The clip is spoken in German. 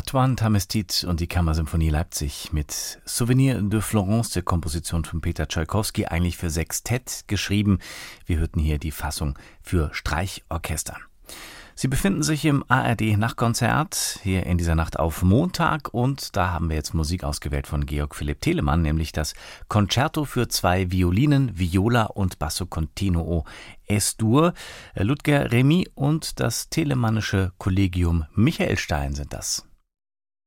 Antoine Tamestit und die Kammersymphonie Leipzig mit Souvenir de Florence, der Komposition von Peter Tschaikowski, eigentlich für Sextett geschrieben. Wir hörten hier die Fassung für Streichorchester. Sie befinden sich im ARD-Nachtkonzert hier in dieser Nacht auf Montag und da haben wir jetzt Musik ausgewählt von Georg Philipp Telemann, nämlich das Concerto für 2 Violinen, Viola und Basso Continuo S-Dur. Ludger Remy und das telemannische Kollegium Michael Stein sind das.